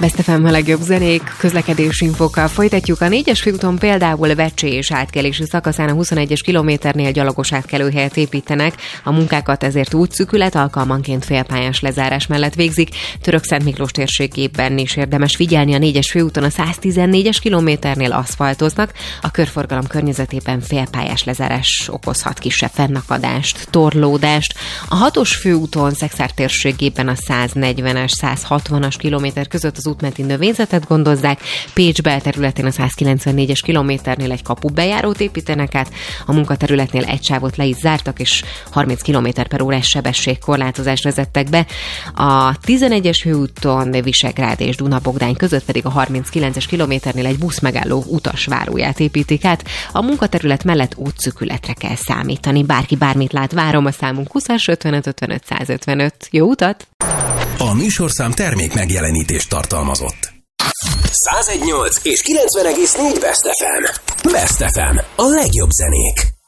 Best FM a legjobb zenék, közlekedési infókkal folytatjuk. A 4-es főúton például Vecsé és átkelési szakaszán a 21-es kilométernél gyalogos átkelőhelyet építenek. A munkákat ezért útszűkület alkalmanként félpályás lezárás mellett végzik. Törökszentmiklós térségében is érdemes figyelni, a 4-es főúton a 114-es kilométernél aszfaltoznak. A körforgalom környezetében félpályás lezárás okozhat kisebb fennakadást, torlódást. A 6-os főúton Szekszárd térségében a 140-es, 160-as kilométer között az útmenti növényzetet gondozzák. Pécs belterületén a 194-es kilométernél egy kapubejárót építenek át. A munkaterületnél egy sávot le is zártak, és 30 km/h sebességkorlátozást vezettek be. A 11-es főúton Visegrád és Duna-Bogdány között pedig a 39-es kilométernél egy buszmegálló utasváróját építik át. A munkaterület mellett útszűkületre kell számítani. Bárki bármit lát, várom, a számunk 20-as 55 55 155. Jó utat! A műsorszám termék megjelenítést tartalmazott. 101.8 és 90.4 Best FM. Best FM. A legjobb zenék.